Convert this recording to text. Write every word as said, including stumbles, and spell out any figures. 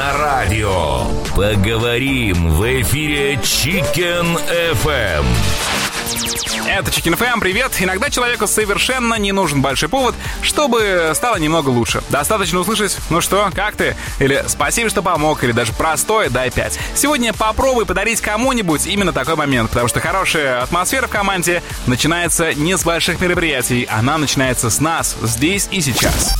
на радио. Поговорим в эфире Chicken эф эм. Это Chicken эф эм, привет! Иногда человеку совершенно не нужен большой повод, чтобы стало немного лучше. Достаточно услышать «ну что, как ты?» или «спасибо, что помог», или даже простое «дай пять». Сегодня попробуй подарить кому-нибудь именно такой момент, потому что хорошая атмосфера в команде начинается не с больших мероприятий, она начинается с нас, здесь и сейчас.